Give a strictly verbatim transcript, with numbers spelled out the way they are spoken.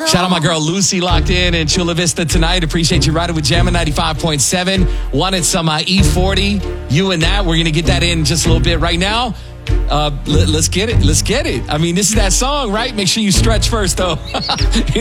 Shout out my girl Lucy locked in in Chula Vista tonight. Appreciate you riding with Jammin' ninety-five point seven. Wanted some uh, E forty. You and that. We're going to get that in just a little bit right now. Uh, let, let's get it. Let's get it. I mean, this is that song, right? Make sure you stretch first, though.